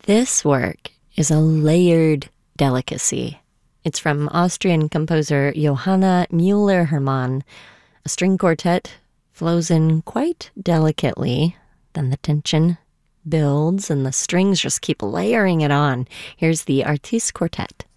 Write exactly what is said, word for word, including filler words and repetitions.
This work is a layered delicacy. It's from Austrian composer Johanna Müller-Hermann. A string quartet flows in quite delicately. Then the tension builds and the strings just keep layering it on. Here's the Artiste Quartet.